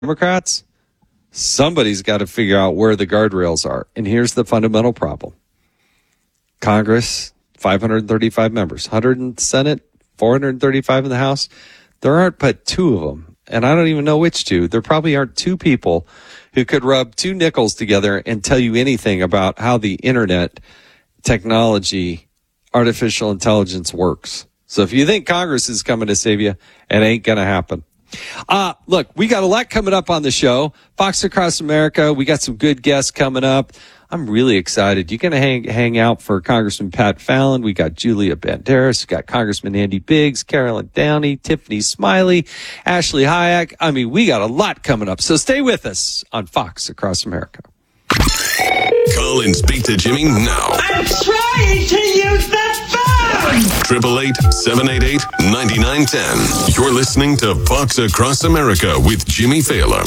Democrats, somebody's got to figure out where the guardrails are. And here's the fundamental problem. Congress, 535 members, 100 in the Senate, 435 in the House. There aren't but two of them. And I don't even know which two. There probably aren't two people who could rub two nickels together and tell you anything about how the internet, technology, artificial intelligence works. So if you think Congress is coming to save you, it ain't going to happen. Look, we got a lot coming up on the show. Fox Across America, we got some good guests coming up. I'm really excited. You're going to hang out for Congressman Pat Fallon. We got Julia Banderas. We got Congressman Andy Biggs, Carolyn Downey, Tiffany Smiley, Ashley Hayek. I mean, we got a lot coming up. So stay with us on Fox Across America. Call and speak to Jimmy now. I'm trying to use the phone. 888-788-9910. You're listening to Fox Across America with Jimmy Failla.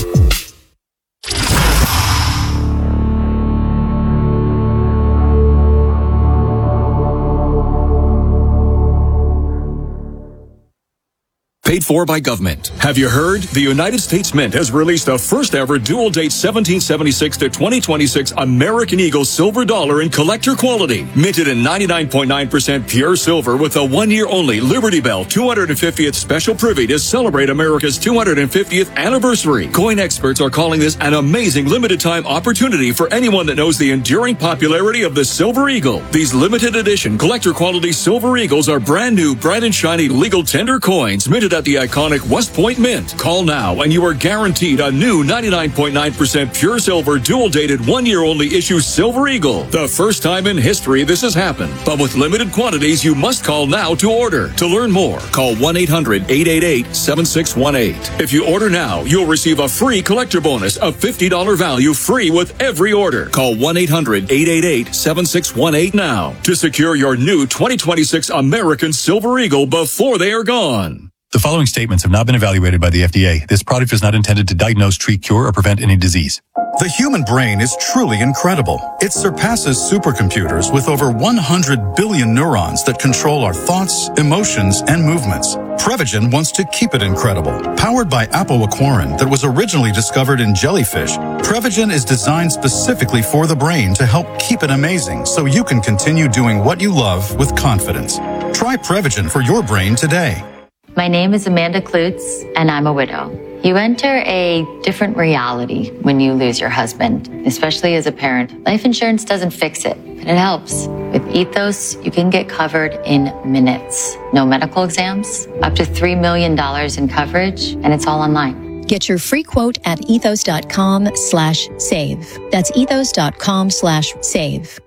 Paid for by government. Have you heard? The United States Mint has released the first ever dual date 1776 to 2026 American Eagle silver dollar in collector quality. Minted in 99.9% pure silver with a 1 year only Liberty Bell 250th special privy to celebrate America's 250th anniversary. Coin experts are calling this an amazing limited time opportunity for anyone that knows the enduring popularity of the Silver Eagle. These limited edition collector quality Silver Eagles are brand new, bright and shiny legal tender coins minted at the iconic West Point Mint. Call now and you are guaranteed a new 99.9% pure silver dual dated 1 year only issue Silver Eagle. The first time in history this has happened, but with limited quantities you must call now to order. To learn more, call 1-800-888-7618. If you order now, you'll receive a free collector bonus of $50 value free with every order. Call 1-800-888-7618 now to secure your new 2026 American Silver Eagle before they are gone. The following statements have not been evaluated by the FDA. This product is not intended to diagnose, treat, cure, or prevent any disease. The human brain is truly incredible. It surpasses supercomputers with over 100 billion neurons that control our thoughts, emotions, and movements. Prevagen wants to keep it incredible. Powered by apoaquarin that was originally discovered in jellyfish, Prevagen is designed specifically for the brain to help keep it amazing so you can continue doing what you love with confidence. Try Prevagen for your brain today. My name is Amanda Klutz, and I'm a widow. You enter a different reality when you lose your husband, especially as a parent. Life insurance doesn't fix it, but it helps. With Ethos, you can get covered in minutes. No medical exams, up to $3 million in coverage, and it's all online. Get your free quote at ethos.com/save. That's ethos.com/save.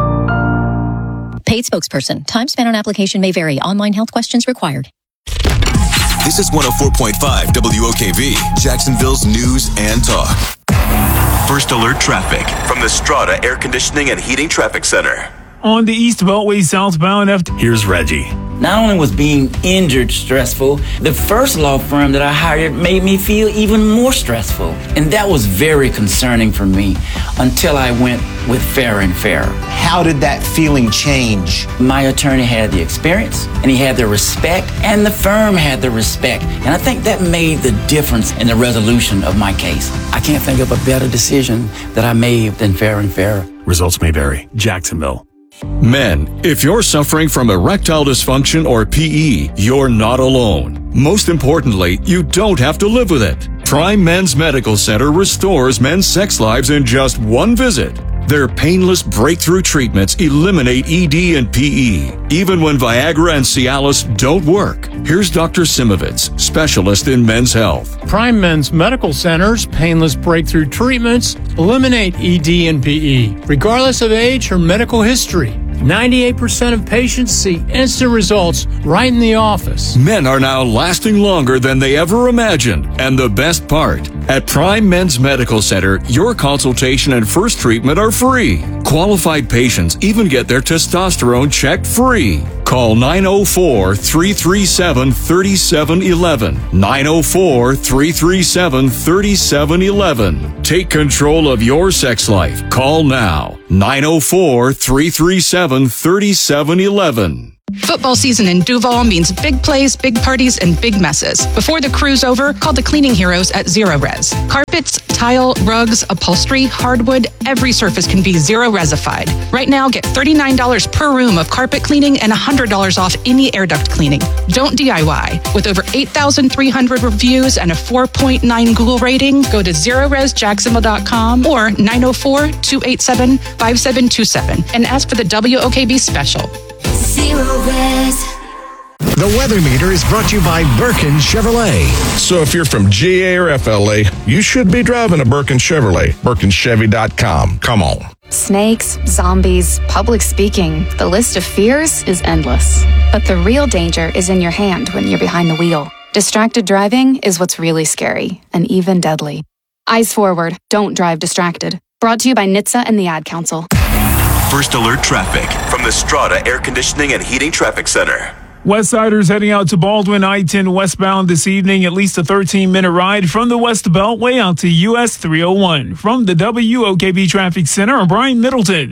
Paid spokesperson. Time spent on application may vary. Online health questions required. This is 104.5 WOKV, Jacksonville's news and talk. First alert traffic from the Strata Air Conditioning and Heating Traffic Center. On the East Beltway southbound here's Reggie. Not only was being injured stressful, the first law firm that I hired made me feel even more stressful. And that was very concerning for me until I went with Fair and Fair. How did that feeling change? My attorney had the experience, and he had the respect, and the firm had the respect. And I think that made the difference in the resolution of my case. I can't think of a better decision that I made than Fair and Fair. Results may vary. Jacksonville. Men, if you're suffering from erectile dysfunction or PE, you're not alone. Most importantly, you don't have to live with it. Prime Men's Medical Center restores men's sex lives in just one visit. Their painless breakthrough treatments eliminate ED and PE, even when Viagra and Cialis don't work. Here's Dr. Simovitz, specialist in men's health. Prime Men's Medical Center's painless breakthrough treatments eliminate ED and PE, regardless of age or medical history. 98% of patients see instant results right in the office. Men are now lasting longer than they ever imagined. And the best part, at Prime Men's Medical Center, your consultation and first treatment are free. Qualified patients even get their testosterone checked free. Call 904-337-3711. 904-337-3711. Take control of your sex life. Call now. 904-337-3711. Football season in Duval means big plays, big parties, and big messes. Before the crew's over, call the cleaning heroes at Zero Res. Carpets, tile, rugs, upholstery, hardwood, every surface can be Zero Resified. Right now, get $39 per room of carpet cleaning and $100 off any air duct cleaning. Don't DIY. With over 8,300 reviews and a 4.9 Google rating, go to ZeroResJacksonville.com or 904-287-5727 and ask for the WOKB special. Zero Res. The weather meter is brought to you by Birkin Chevrolet. So if you're from GA or FLA, you should be driving a Birkin Chevrolet. BirkinChevy.com. Come on. Snakes, zombies, public speaking. The list of fears is endless. But the real danger is in your hand when you're behind the wheel. Distracted driving is what's really scary and even deadly. Eyes forward. Don't drive distracted. Brought to you by NHTSA and the Ad Council. First Alert Traffic from the Strata Air Conditioning and Heating Traffic Center. Westsiders heading out to Baldwin I-10 westbound this evening, at least a 13-minute ride from the West Beltway out to US 301. From the WOKB Traffic Center, I'm Brian Middleton.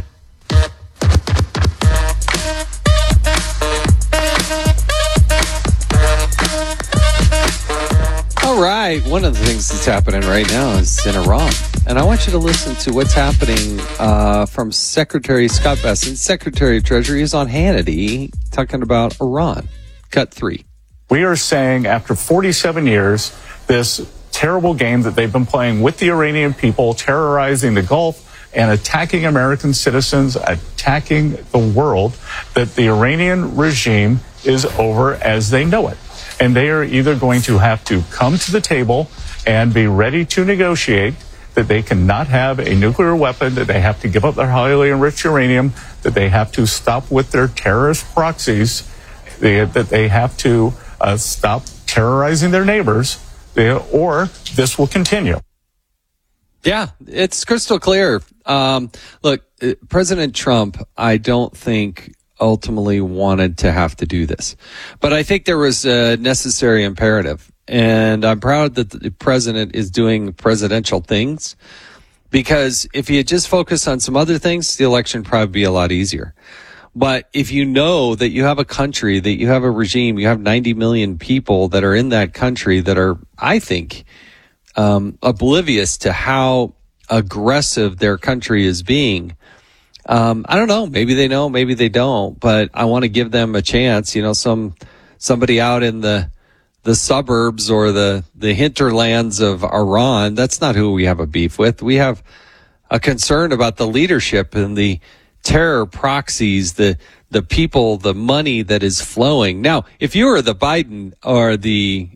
All right, one of the things that's happening right now is in Iran. And I want you to listen to what's happening from Secretary Scott Bessent, Secretary of Treasury, is on Hannity talking about Iran. Cut 3. We are saying after 47 years, this terrible game that they've been playing with the Iranian people, terrorizing the Gulf and attacking American citizens, attacking the world, that the Iranian regime is over as they know it. And they are either going to have to come to the table and be ready to negotiate, that they cannot have a nuclear weapon, that they have to give up their highly enriched uranium, that they have to stop with their terrorist proxies, that they have to stop terrorizing their neighbors, or this will continue. Yeah, it's crystal clear. Look, President Trump, I don't think ultimately wanted to have to do this, but I think there was a necessary imperative. And I'm proud that the president is doing presidential things, because if he had just focused on some other things, the election would probably be a lot easier. But if you know that you have a country, that you have a regime, you have 90 million people that are in that country that are, I think, oblivious to how aggressive their country is being. I don't know. Maybe they know, maybe they don't, but I want to give them a chance. You know, somebody out in the suburbs or the hinterlands of Iran, that's not who we have a beef with. We have a concern about the leadership and the terror proxies, the people, the money that is flowing. Now, if you were the Biden or the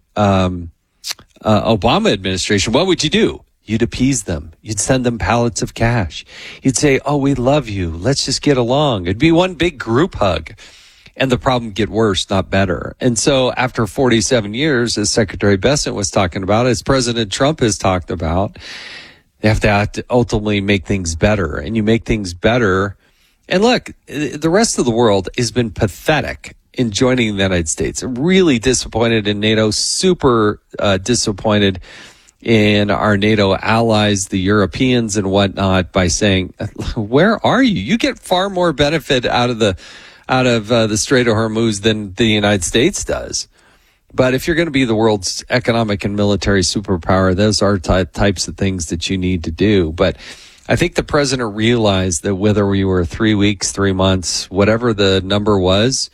Obama administration, what would you do? You'd appease them. You'd send them pallets of cash. You'd say, oh, we love you. Let's just get along. It'd be one big group hug. And the problem get worse, not better. And so after 47 years, as Secretary Bessent was talking about, as President Trump has talked about, they have to ultimately make things better. And you make things better. And look, the rest of the world has been pathetic in joining the United States. Really disappointed in NATO, super disappointed in our NATO allies, the Europeans and whatnot, by saying, where are you? You get far more benefit out of the Strait of Hormuz than the United States does. But if you're going to be the world's economic and military superpower, those are types of things that you need to do. But I think the president realized that whether we were 3 weeks, 3 months, whatever the number was,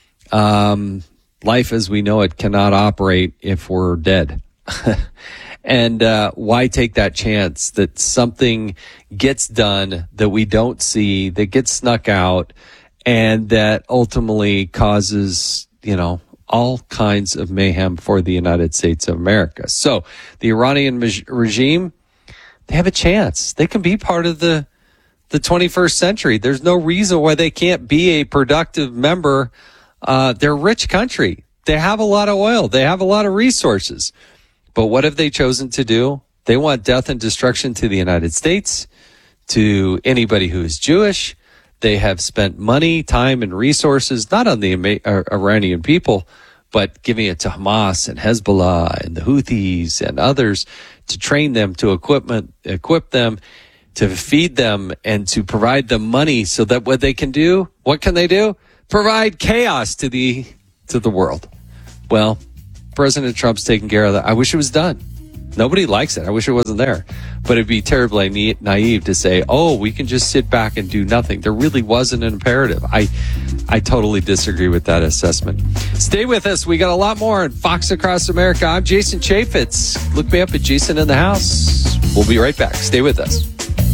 life as we know it cannot operate if we're dead. And why take that chance that something gets done that we don't see, that gets snuck out, and that ultimately causes, all kinds of mayhem for the United States of America. So the Iranian regime, they have a chance. They can be part of the 21st century. There's no reason why they can't be a productive member. They're a rich country. They have a lot of oil. They have a lot of resources. But what have they chosen to do? They want death and destruction to the United States, to anybody who is Jewish. They have spent money, time, and resources, not on the Iranian people, but giving it to Hamas and Hezbollah and the Houthis and others to train them, to equip them, to feed them, and to provide them money so that what can they do? provide chaos to the world. Well, President Trump's taking care of that. I wish it was done. Nobody likes it. I wish it wasn't there. But it'd be terribly naive to say, oh, we can just sit back and do nothing. There really wasn't an imperative. I totally disagree with that assessment. Stay with us. We got a lot more on Fox Across America. I'm Jason Chaffetz. Look me up at Jason in the House. We'll be right back. Stay with us.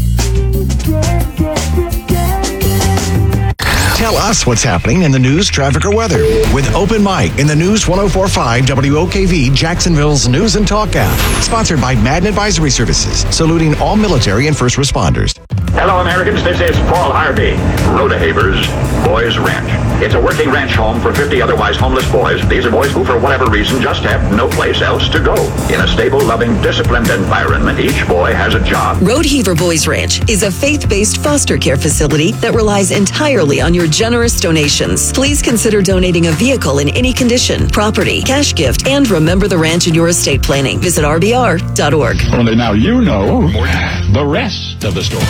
Tell us what's happening in the news, traffic, or weather with Open Mic in the News 104.5 WOKV Jacksonville's News and Talk app. Sponsored by Madden Advisory Services, saluting all military and first responders. Hello, Americans. This is Paul Harvey. Rhoda-Havers Boys Ranch. It's a working ranch home for 50 otherwise homeless boys. These are boys who, for whatever reason, just have no place else to go. In a stable, loving, disciplined environment, each boy has a job. Rhoda-Havers Boys Ranch is a faith-based foster care facility that relies entirely on your generous donations. Please consider donating a vehicle in any condition, property, cash gift, and remember the ranch in your estate planning. Visit rbr.org. Only now you know the rest of the story.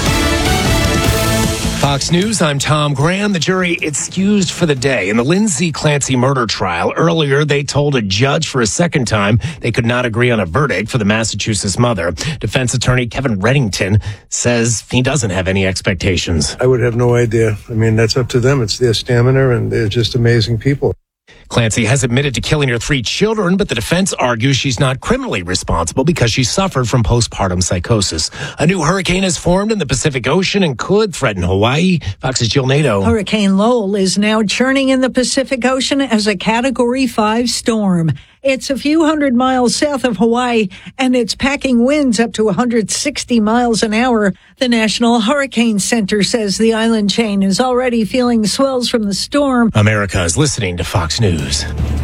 Fox News, I'm Tom Graham. The jury excused for the day in the Lindsay Clancy murder trial. Earlier, they told a judge for a second time they could not agree on a verdict for the Massachusetts mother. Defense attorney Kevin Reddington says he doesn't have any expectations. I would have no idea. I mean, that's up to them. It's their stamina, and they're just amazing people. Clancy has admitted to killing her 3 children, but the defense argues she's not criminally responsible because she suffered from postpartum psychosis. A new hurricane has formed in the Pacific Ocean and could threaten Hawaii. Fox's Jill Nato. Hurricane Lowell is now churning in the Pacific Ocean as a Category 5 storm. It's a few hundred miles south of Hawaii, and it's packing winds up to 160 miles an hour. The National Hurricane Center says the island chain is already feeling swells from the storm. America is listening to Fox News.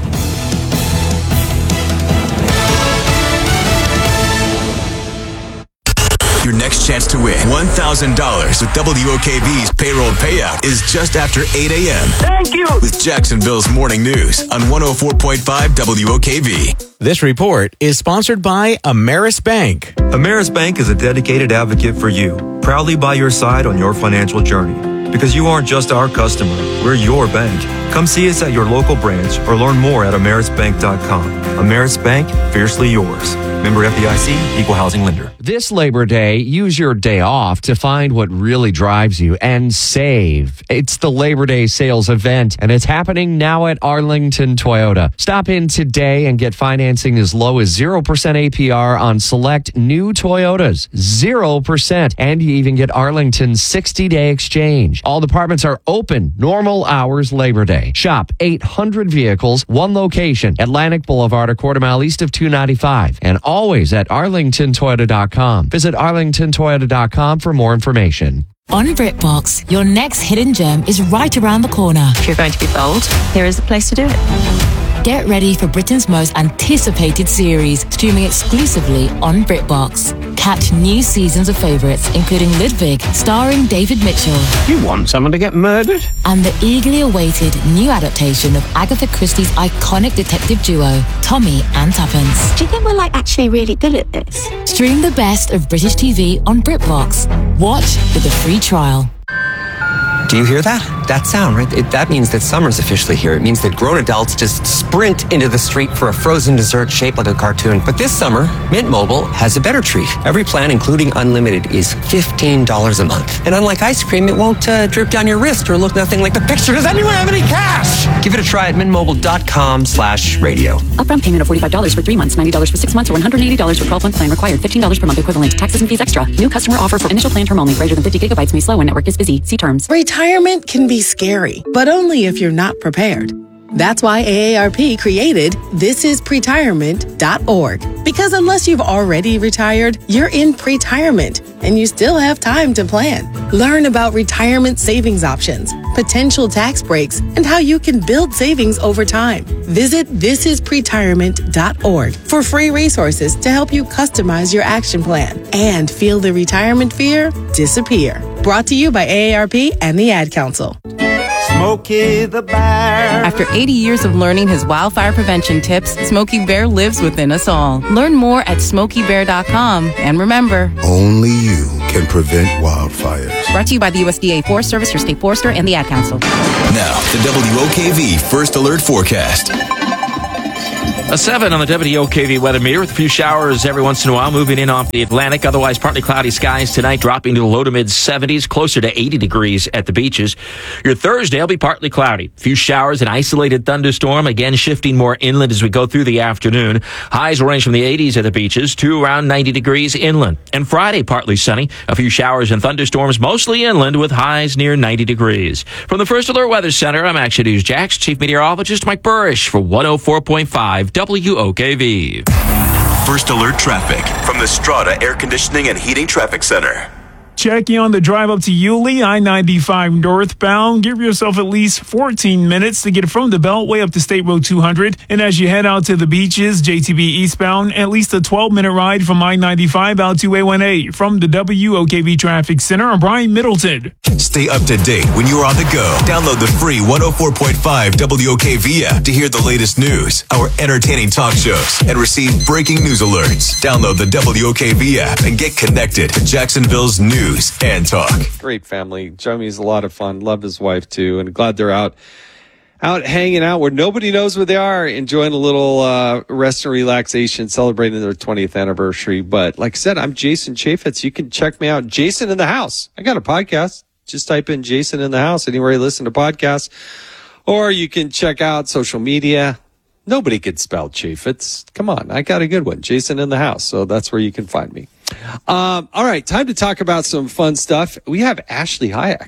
Your next chance to win $1,000 with WOKV's payroll payout is just after 8 a.m. Thank you. With Jacksonville's Morning News on 104.5 WOKV. This report is sponsored by Ameris Bank. Ameris Bank is a dedicated advocate for you, proudly by your side on your financial journey. Because you aren't just our customer, we're your bank. Come see us at your local branch or learn more at amerisbank.com. Ameris Bank, fiercely yours. Member FDIC, Equal Housing Lender. This Labor Day, use your day off to find what really drives you and save. It's the Labor Day sales event, and it's happening now at Arlington Toyota. Stop in today and get financing as low as 0% APR on select new Toyotas. 0%. And you even get Arlington's 60-day exchange. All departments are open, normal hours Labor Day. Shop 800 vehicles, one location, Atlantic Boulevard, a quarter mile east of 295. And always at arlingtontoyota.com. Visit arlingtontoyota.com for more information. On BritBox, your next hidden gem is right around the corner. If you're going to be bold, here is the place to do it. Get ready for Britain's most anticipated series, streaming exclusively on BritBox. Catch new seasons of favourites, including Ludwig, starring David Mitchell. You want someone to get murdered? And the eagerly awaited new adaptation of Agatha Christie's iconic detective duo, Tommy and Tuppence. Do you think we're actually really good at this? Stream the best of British TV on BritBox. Watch with a free trial. Do you hear that? That sound, right? That means that summer's officially here. It means that grown adults just sprint into the street for a frozen dessert shaped like a cartoon. But this summer, Mint Mobile has a better treat. Every plan, including unlimited, is $15 a month. And unlike ice cream, it won't drip down your wrist or look nothing like the picture. Does anyone have any cash? Give it a try at mintmobile.com/radio. Upfront payment of $45 for 3 months, $90 for 6 months, or $180 for 12-month plan required. $15 per month equivalent. Taxes and fees extra. New customer offer for initial plan term only. Greater than 50 gigabytes may slow when network is busy. See terms. Retirement can be scary, but only if you're not prepared. That's why AARP created thisispretirement.org. Because unless you've already retired, you're in pretirement, and you still have time to plan. Learn about retirement savings options, potential tax breaks, and how you can build savings over time. Visit thisispretirement.org for free resources to help you customize your action plan and feel the retirement fear disappear. Brought to you by AARP and the Ad Council. Smokey the Bear. After 80 years of learning his wildfire prevention tips, Smokey Bear lives within us all. Learn more at SmokeyBear.com. And remember, only you can prevent wildfires. Brought to you by the USDA Forest Service, your state forester, and the Ad Council. Now, the WOKV First Alert Forecast. A 7 on the WOKV weather meter with a few showers every once in a while moving in off the Atlantic. Otherwise, partly cloudy skies tonight, dropping to the low to mid 70s, closer to 80 degrees at the beaches. Your Thursday will be partly cloudy. A few showers, an isolated thunderstorm, again shifting more inland as we go through the afternoon. Highs will range from the 80s at the beaches to around 90 degrees inland. And Friday, partly sunny. A few showers and thunderstorms, mostly inland with highs near 90 degrees. From the First Alert Weather Center, I'm Action News Jax Chief Meteorologist Mike Burrish for 104.5 WOKV. First Alert Traffic from the Strata Air Conditioning and Heating Traffic Center. Checking on the drive up to Yulee, I-95 northbound. Give yourself at least 14 minutes to get from the Beltway up to State Road 200. And as you head out to the beaches, JTB eastbound, at least a 12-minute ride from I-95 out to A1A. From the WOKV Traffic Center, I'm Brian Middleton. Stay up to date when you're on the go. Download the free 104.5 WOKV app to hear the latest news, our entertaining talk shows, and receive breaking news alerts. Download the WOKV app and get connected to Jacksonville's news and talk. Great family. Joey's a lot of fun. Love his wife too, and glad they're out hanging out where nobody knows where they are, enjoying a little rest and relaxation, celebrating their 20th anniversary. But like I said, I'm Jason Chaffetz. You can check me out, Jason in the House. I got a podcast. Just type in Jason in the House anywhere you listen to podcasts, or you can check out social media. Nobody could spell Chaffetz. Come on, I got a good one, Jason in the House. So that's where you can find me. All right, time to talk about some fun stuff. We have Ashley Hayek.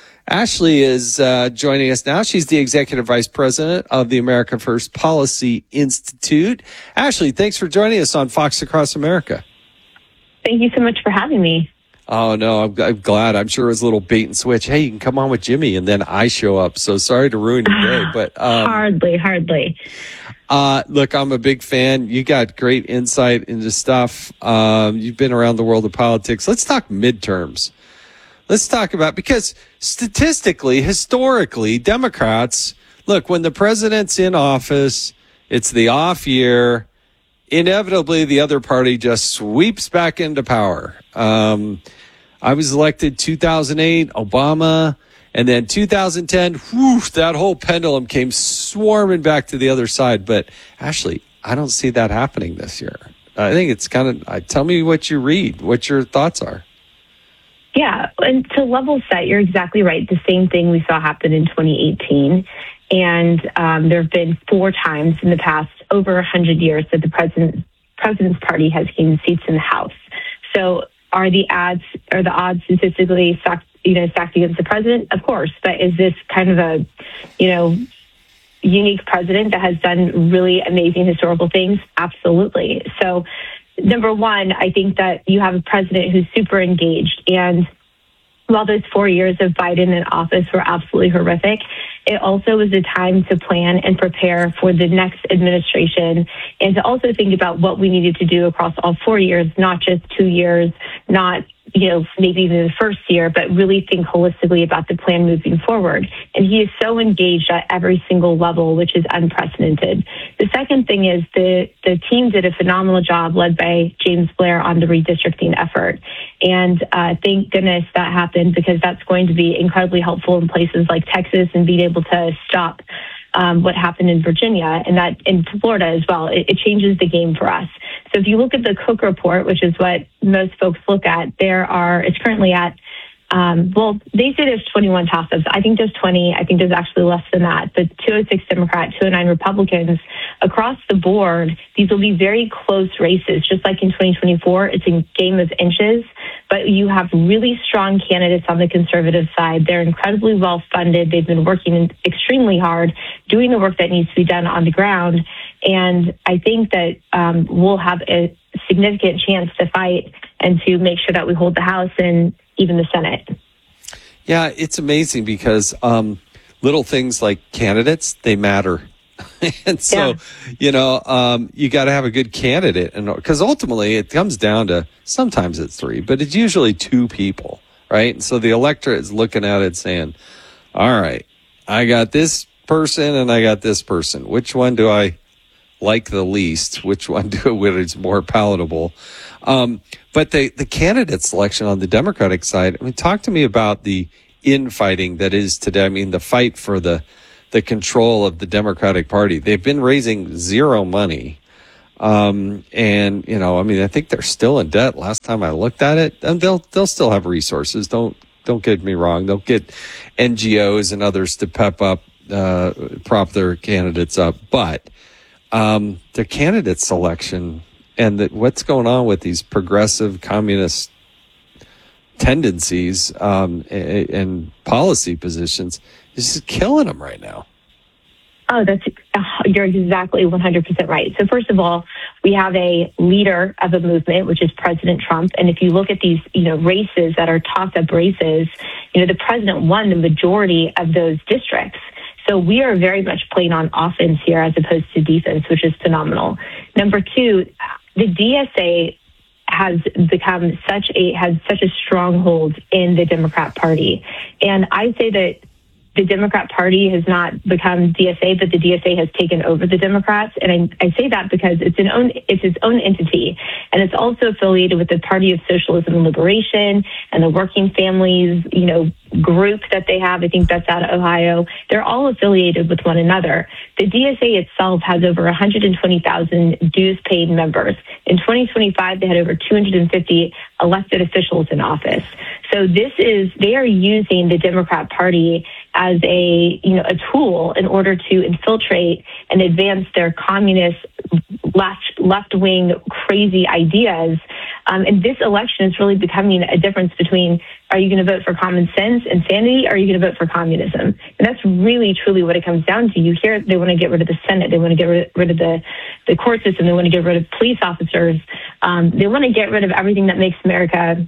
Ashley is joining us now. She's the Executive Vice President of the America First Policy Institute. Ashley, thanks for joining us on Fox Across America. Thank you so much for having me. Oh, no, I'm glad. I'm sure it was a little bait and switch. Hey, you can come on with Jimmy, and then I show up. So sorry to ruin your day. But Hardly. Look, I'm a big fan. You got great insight into stuff. You've been around the world of politics. Let's talk midterms. Let's talk about, because statistically, historically, Democrats, look, when the president's in office, it's the off year. Inevitably, the other party just sweeps back into power. I was elected 2008, Obama, and then 2010, that whole pendulum came swarming back to the other side. But Ashley, I don't see that happening this year. I think it's kind of, tell me what you read, what your thoughts are. Yeah, and to level set, you're exactly right. The same thing we saw happen in 2018. And there have been 4 times in the past over 100 years that the president's party has gained seats in the House. So are the odds statistically stacked against the president? Of course. But is this kind of a, unique president that has done really amazing historical things? Absolutely. So number one, I think that you have a president who's super engaged. And while those 4 years of Biden in office were absolutely horrific, it also was a time to plan and prepare for the next administration, and to also think about what we needed to do across all 4 years, not just 2 years, not maybe even the first year, but really think holistically about the plan moving forward. And he is so engaged at every single level, which is unprecedented. The second thing is the team did a phenomenal job led by James Blair on the redistricting effort. And thank goodness that happened, because that's going to be incredibly helpful in places like Texas and being able to stop what happened in Virginia, and that in Florida as well. It changes the game for us. So if you look at the Cook Report, which is what most folks look at, it's currently at, they say there's 21 toss-ups. I think there's 20. I think there's actually less than that. But 206 Democrat, 209 Republicans. Across the board, these will be very close races. Just like in 2024, it's a game of inches. But you have really strong candidates on the conservative side. They're incredibly well-funded. They've been working extremely hard, doing the work that needs to be done on the ground. And I think that we'll have a significant chance to fight and to make sure that we hold the House and even the Senate. Yeah, it's amazing because little things like candidates, they matter. And so, you got to have a good candidate. And because ultimately it comes down to, sometimes it's 3, but it's usually 2 people, right? And so the electorate is looking at it saying, all right, I got this person and I got this person. Which one do I like the least? Which one is more palatable? But the candidate selection on the Democratic side, I mean, talk to me about the infighting that is today. I mean, the fight for the control of the Democratic Party. They've been raising zero money. And, you know, I mean, I think they're still in debt last time I looked at it. And they'll still have resources. Don't get me wrong. They'll get NGOs and others to prop their candidates up. But their candidate selection and what's going on with these progressive communist tendencies and policy positions is just killing them right now. Oh, you're exactly 100% right. So first of all, we have a leader of a movement, which is President Trump. And if you look at these, races that are toss-up races, the president won the majority of those districts. So we are very much playing on offense here as opposed to defense, which is phenomenal. Number two, the DSA has such a stronghold in the Democrat Party. And I say that the Democrat Party has not become DSA, but the DSA has taken over the Democrats. And I say that because it's its own entity. And it's also affiliated with the Party of Socialism and Liberation and the Working Families, group that they have. I think that's out of Ohio. They're all affiliated with one another. The DSA itself has over 120,000 dues-paid members. In 2025, they had over 250 elected officials in office. So they are using the Democrat Party as a tool in order to infiltrate and advance their communist left-wing crazy ideas. And this election is really becoming a difference between, are you going to vote for common sense and sanity, or are you going to vote for communism? And that's really, truly what it comes down to. You hear they want to get rid of the Senate. They want to get rid of the court system. They want to get rid of police officers. They want to get rid of everything that makes America,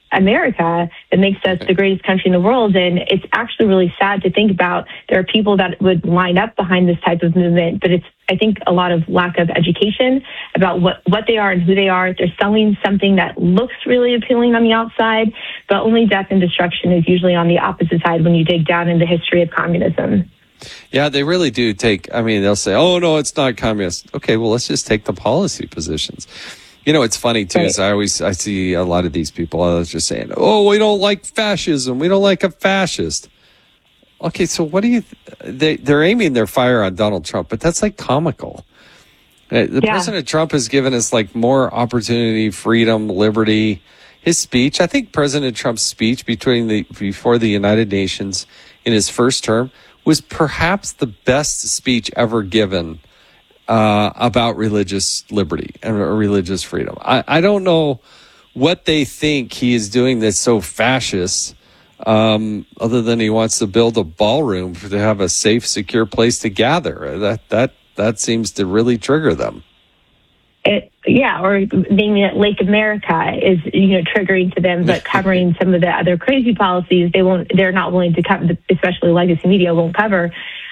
that makes us the greatest country in the world. And it's actually really sad to think about. There are people that would line up behind this type of movement, but it's, I think, a lot of lack of education about what they are and who they are. They're selling something that looks really appealing on the outside, but only death and destruction is usually on the opposite side when you dig down in the history of communism. Yeah, they really do they'll say, oh, no, it's not communist. Okay, well, let's just take the policy positions. It's funny, too, is I see a lot of these people just saying, oh, we don't like fascism. We don't like a fascist. Okay, so what do you... They're aiming their fire on Donald Trump, but that's comical. President Trump has given us more opportunity, freedom, liberty. His speech, I think President Trump's speech before the United Nations in his first term was perhaps the best speech ever given about religious liberty and religious freedom. I don't know what they think he is doing that's so fascist, other than he wants to build a ballroom to have a safe, secure place to gather. That seems to really trigger them. Or naming it Lake America is, triggering to them, but covering some of the other crazy policies they're not willing to cover, especially legacy media won't cover.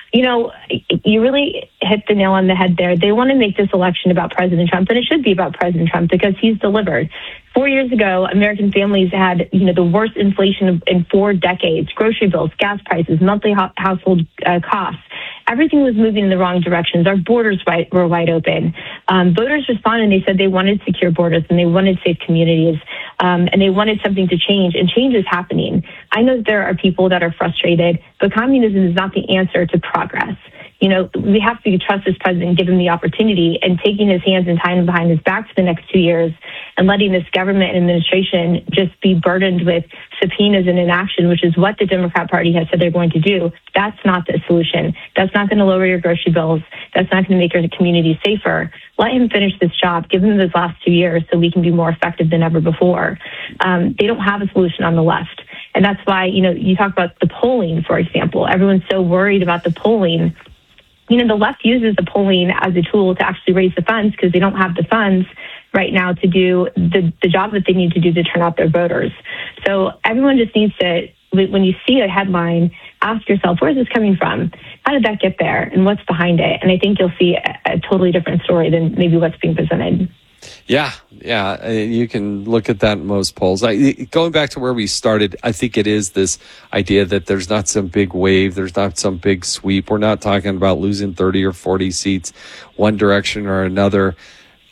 You really hit the nail on the head there. They want to make this election about President Trump, and it should be about President Trump because he's delivered. 4 years ago, American families had, the worst inflation in 4 decades. Grocery bills, gas prices, monthly household costs. Everything was moving in the wrong directions. Our borders were wide open. Voters responded and they said they wanted secure borders and they wanted safe communities, and they wanted something to change, and change is happening. I know that there are people that are frustrated, but communism is not the answer to progress. We have to trust this president, give him the opportunity, and taking his hands and tying him behind his back for the next 2 years and letting this government and administration just be burdened with subpoenas and inaction, which is what the Democrat Party has said they're going to do. That's not the solution. That's not going to lower your grocery bills. That's not going to make your community safer. Let him finish this job. Give him those last 2 years so we can be more effective than ever before. They don't have a solution on the left. And that's why, you talk about the polling, for example. Everyone's so worried about the polling. The left uses the polling as a tool to actually raise the funds because they don't have the funds right now to do the job that they need to do to turn out their voters. So everyone just needs to, when you see a headline, ask yourself, where is this coming from? How did that get there? And what's behind it? And I think you'll see a totally different story than maybe what's being presented. Yeah. You can look at that in most polls. Going back to where we started, I think it is this idea that there's not some big wave, there's not some big sweep. We're not talking about losing 30 or 40 seats one direction or another.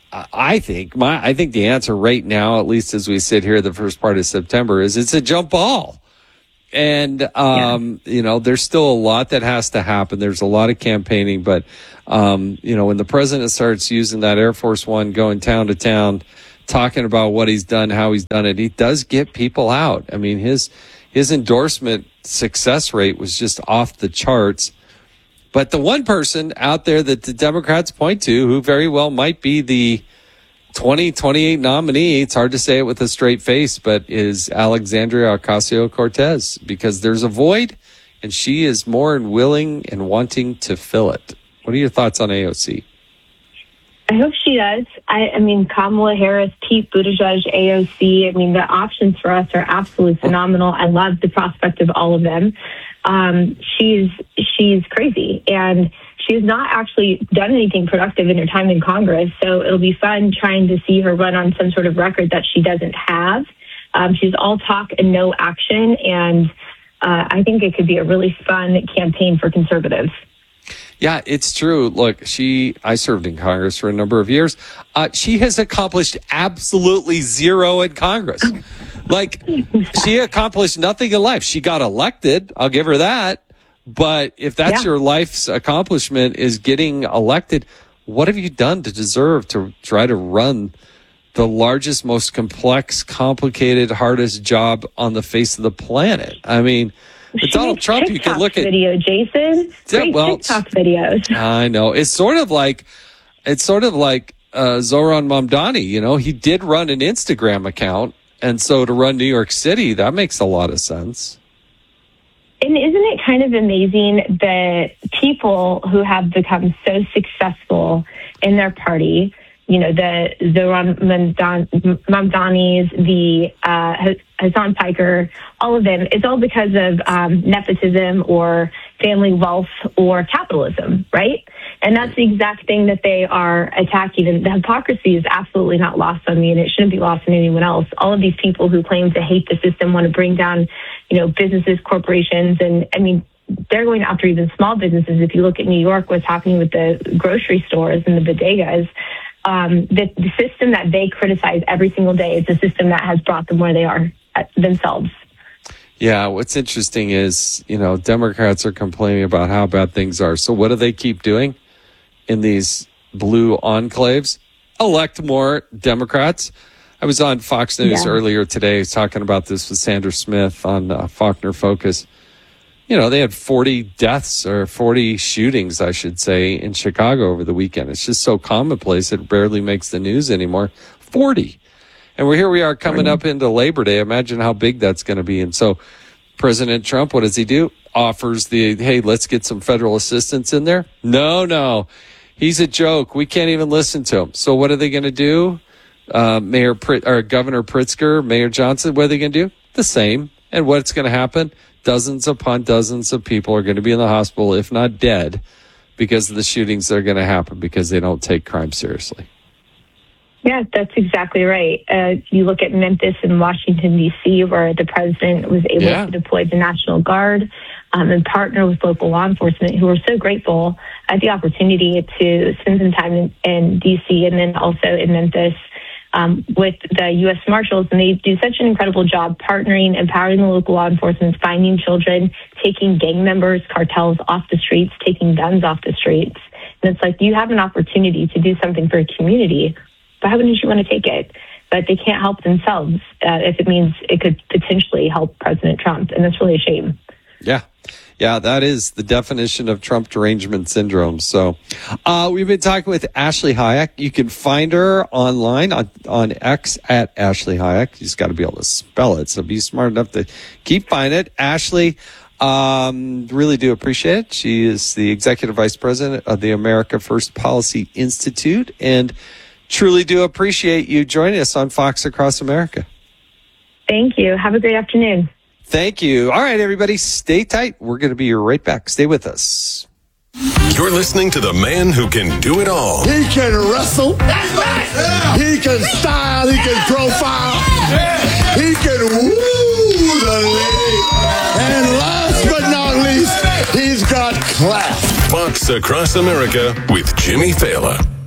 I think the answer right now, at least as we sit here the first part of September, is it's a jump ball. And, there's still a lot that has to happen. There's a lot of campaigning, but, when the president starts using that Air Force One, going town to town, talking about what he's done, how he's done it, he does get people out. I mean, his endorsement success rate was just off the charts. But the one person out there that the Democrats point to, who very well might be the 2028 nominee, it's hard to say it with a straight face, but is Alexandria Ocasio-Cortez, because there's a void and she is more willing and wanting to fill it. What are your thoughts on AOC? I hope she does. I mean, Kamala Harris, Pete Buttigieg, AOC, I mean, the options for us are absolutely phenomenal. I love the prospect of all of them. She's crazy, and she has not actually done anything productive in her time in Congress. So it'll be fun trying to see her run on some sort of record that she doesn't have. She's all talk and no action. And I think it could be a really fun campaign for conservatives. Yeah, it's true. Look, I served in Congress for a number of years. She has accomplished absolutely zero in Congress. Like, she accomplished nothing in life. She got elected. I'll give her that. But if that's your life's accomplishment, is getting elected, what have you done to deserve to try to run the largest, most complex, complicated, hardest job on the face of the planet? I mean, with Donald Trump, TikTok you could look at video, Jason. Great TikTok videos. I know. It's sort of like Zoran Mamdani. He did run an Instagram account, and so to run New York City, that makes a lot of sense. And isn't it kind of amazing that people who have become so successful in their party, the Zoran Mamdanis, the Hassan Piker, all of them, it's all because of nepotism or family wealth or capitalism, right? And that's the exact thing that they are attacking. And the hypocrisy is absolutely not lost on me, and it shouldn't be lost on anyone else. All of these people who claim to hate the system want to bring down, businesses, corporations, and I mean, they're going after even small businesses. If you look at New York, what's happening with the grocery stores and the bodegas, the system that they criticize every single day is the system that has brought them where they are themselves. Yeah, what's interesting is, Democrats are complaining about how bad things are. So what do they keep doing in these blue enclaves? Elect more Democrats. I was on Fox News earlier today talking about this with Sandra Smith on Faulkner Focus. They had 40 deaths or 40 shootings, I should say, in Chicago over the weekend. It's just so commonplace it barely makes the news anymore. 40. And here we are coming up into Labor Day. Imagine how big that's going to be. And so President Trump, what does he do? Offers hey, let's get some federal assistance in there. No. He's a joke. We can't even listen to him. So what are they going to do? Governor Pritzker, Mayor Johnson, what are they going to do? The same. And what's going to happen? Dozens upon dozens of people are going to be in the hospital, if not dead, because of the shootings that are going to happen because they don't take crime seriously. Yeah, that's exactly right. You look at Memphis and Washington, D.C., where the president was able to deploy the National Guard and partner with local law enforcement, who are so grateful at the opportunity to spend some time in D.C. and then also in Memphis with the U.S. Marshals. And they do such an incredible job partnering, empowering the local law enforcement, finding children, taking gang members, cartels off the streets, taking guns off the streets. And it's like, you have an opportunity to do something for a community. Why wouldn't you want to take it? But they can't help themselves if it means it could potentially help President Trump. And that's really a shame. Yeah, that is the definition of Trump derangement syndrome. So we've been talking with Ashley Hayek. You can find her online on X at Ashley Hayek. You just got to be able to spell it. So be smart enough to keep finding it. Ashley, really do appreciate it. She is the executive vice president of the America First Policy Institute, and truly do appreciate you joining us on Fox Across America. Thank you. Have a great afternoon. Thank you. All right, everybody, stay tight. We're going to be right back. Stay with us. You're listening to the man who can do it all. He can wrestle. That's right. He can style. He can profile. He can woo the lady. And last but not least, he's got class. Fox Across America with Jimmy Fallon.